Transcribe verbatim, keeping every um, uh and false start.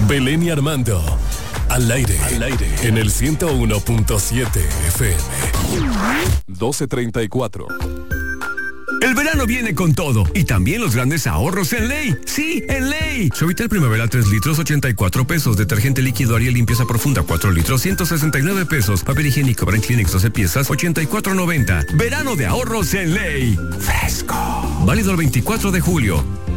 Belén y Armando. Al aire. Al aire. En el ciento uno punto siete F M. doce treinta y cuatro. El verano viene con todo y también los grandes ahorros en Ley. Sí, en Ley. Suavitel Primavera tres litros, ochenta y cuatro pesos. Detergente líquido Ariel limpieza profunda cuatro litros, ciento sesenta y nueve pesos. Papel higiénico Brand Kleenex doce piezas, ochenta y cuatro noventa. Verano de ahorros en Ley. Fresco. Válido el veinticuatro de julio.